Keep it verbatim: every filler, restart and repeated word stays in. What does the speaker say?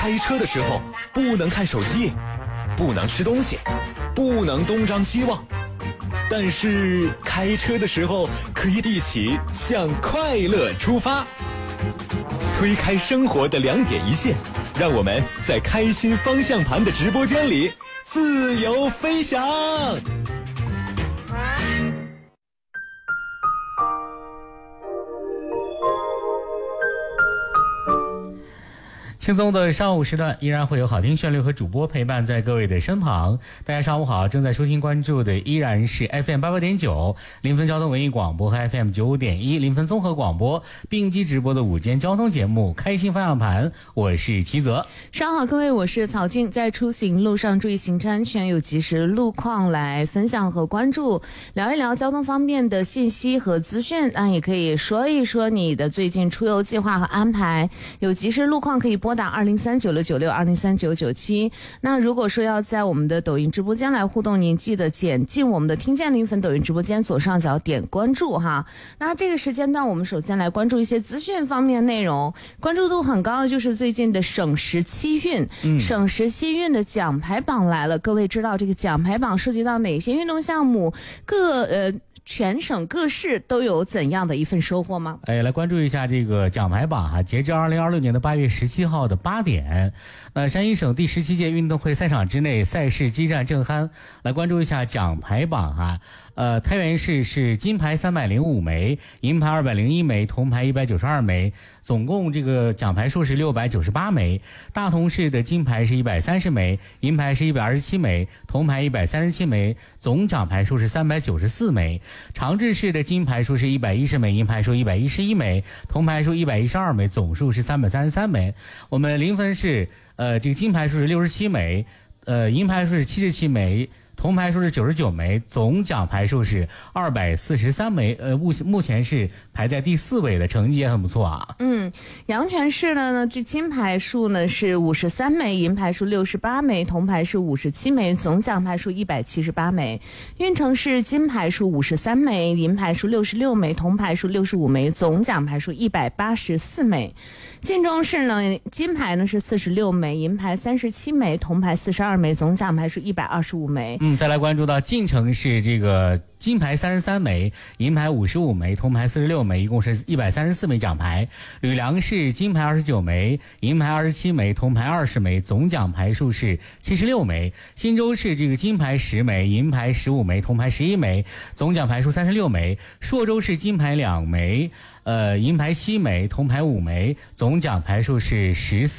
开车的时候不能看手机，不能吃东西，不能东张西望，但是开车的时候可以一起向快乐出发，推开生活的两点一线，让我们在开心方向盘的直播间里自由飞翔。 轻松的上午时段，依然会有好听旋律和主播陪伴在各位的身旁。大家上午好，正在收听关注的依然是 F M 八八点九 临汾交通文艺广播和 F M 九五点一 临汾综合广播并机直播的午间交通节目《开心方向盘》，我是齐泽。 上午好，各位，我是曹静。在出行路上注意行车安全，有及时路况来分享和关注，聊一聊交通方面的信息和资讯，那也可以说一说你的最近出游计划和安排。有及时路况可以拨打二零三九六九六二零三九九七。那如果说要在我们的抖音直播间来互动，您记得点进我们的听见临汾抖音直播间左上角点关注哈。那这个时间段我们首先来关注一些资讯方面内容，关注度很高的就是最近的省十七运、嗯、省十七运的奖牌榜来了。各位知道这个奖牌榜涉及到哪些运动项目，各呃全省各市都有怎样的一份收获吗？ 哎，来关注一下这个奖牌榜哈。截至二零二六年的八月十七号的八点，那山西省第十七届运动会赛场之内赛事激战正酣。来关注一下奖牌榜哈。呃，太原市是金牌三百零五枚，银牌二百零一枚，铜牌一百九十二枚，总共这个奖牌数是六百九十八枚。大同市的金牌是一百三十枚，银牌是一百二十七枚，铜牌一百三十七枚，总奖牌数是三百九十四枚。长治市的金牌数是一百一十枚，银牌数一百一十一枚，铜牌数一百一十二枚，总数是三百三十三枚。我们临汾市呃这个金牌数是六十七枚，呃银牌数是七十七枚，铜牌数是九十九枚，总奖牌数是二百四十三枚，呃，目目前是排在第四位的，成绩也很不错啊。 嗯，阳泉市的呢，这金牌数呢是五十三枚，银牌数六十八枚，铜牌是五十七枚，总奖牌数一百七十八枚。运城市金牌数五十三枚，银牌数六十六枚，铜牌数六十五枚，总奖牌数一百八十四枚。晋中市呢，金牌呢是四十六枚，银牌三十七枚，铜牌四十二枚，总奖牌数一百二十五枚。 嗯，再来关注到晋城市这个金牌三十三枚，银牌五十五枚，铜牌四十六枚，一共是一百三十四枚奖牌。吕梁市金牌二十九枚，银牌二十七枚，铜牌二十枚，总奖牌数是七十六枚。新州市这个金牌十枚，银牌十五枚，铜牌十一枚，总奖牌数三十六枚。朔州市金牌两枚，呃，银牌七枚，铜牌五枚，总奖牌数是十四。